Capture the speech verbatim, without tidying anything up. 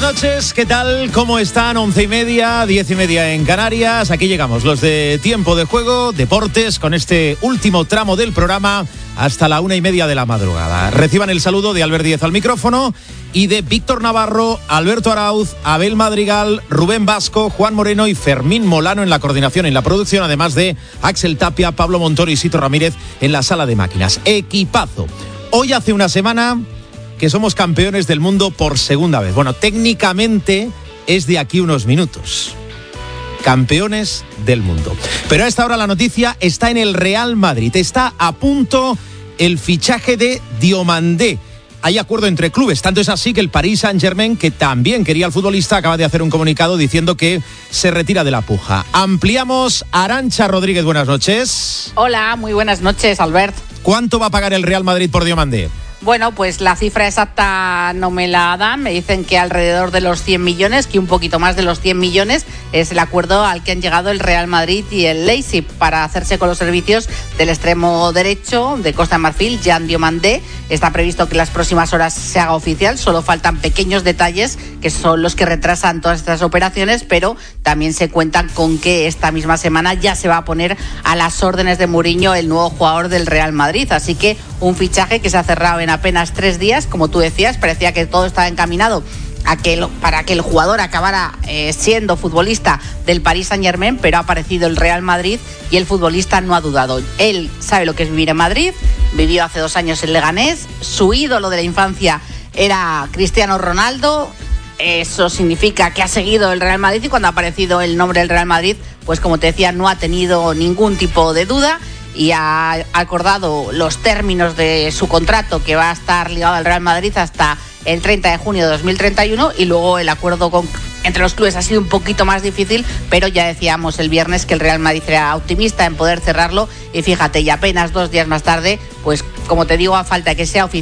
noches, ¿qué tal? ¿Cómo están? Once y media, diez y media en Canarias. Aquí llegamos, los de Tiempo de Juego, Deportes, con este último tramo del programa hasta la una y media de la madrugada. Reciban el saludo de Albert Díez al micrófono y de Víctor Navarro, Alberto Arauz, Abel Madrigal, Rubén Vasco, Juan Moreno y Fermín Molano en la coordinación y en la producción, además de Axel Tapia, Pablo Montoro y Sito Ramírez en la sala de máquinas. Equipazo. Hoy hace una semana que somos campeones del mundo por segunda vez. Bueno, técnicamente es de aquí unos minutos. Campeones del mundo. Pero a esta hora la noticia está en el Real Madrid. Está a punto el fichaje de Diomandé. Hay acuerdo entre clubes, tanto es así que el Paris Saint-Germain, que también quería al futbolista, acaba de hacer un comunicado diciendo que se retira de la puja. Ampliamos. Arantxa Rodríguez, buenas noches. Hola, muy buenas noches, Albert. ¿Cuánto va a pagar el Real Madrid por Diomandé? Bueno, pues la cifra exacta no me la dan, me dicen que alrededor de los cien millones, que un poquito más de los cien millones es el acuerdo al que han llegado el Real Madrid y el Leipzig para hacerse con los servicios del extremo derecho de Costa de Marfil, Jean Diomandé. Está previsto que en las próximas horas se haga oficial, solo faltan pequeños detalles que son los que retrasan todas estas operaciones, pero también se cuentan con que esta misma semana ya se va a poner a las órdenes de Mourinho el nuevo jugador del Real Madrid, así que un fichaje que se ha cerrado en apenas tres días, como tú decías, parecía que todo estaba encaminado a que lo, para que el jugador acabara eh, siendo futbolista del Paris Saint-Germain, pero ha aparecido el Real Madrid y el futbolista no ha dudado. Él sabe lo que es vivir en Madrid, vivió hace dos años en Leganés, su ídolo de la infancia era Cristiano Ronaldo, eso significa que ha seguido el Real Madrid y cuando ha aparecido el nombre del Real Madrid, pues como te decía, no ha tenido ningún tipo de duda y ha acordado los términos de su contrato, que va a estar ligado al Real Madrid hasta el treinta de junio de dos mil treinta y uno, y luego el acuerdo con, entre los clubes ha sido un poquito más difícil, pero ya decíamos el viernes que el Real Madrid era optimista en poder cerrarlo y fíjate, y apenas dos días más tarde, pues como te digo, a falta de que sea oficial